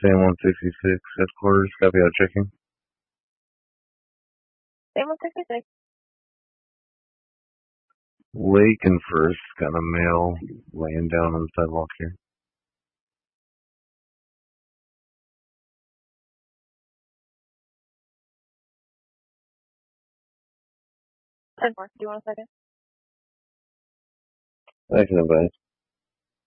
San 166 headquarters, copy out checking. San 166. Lake and First, got a male laying down on the sidewalk here. Do you want a second? I can advise.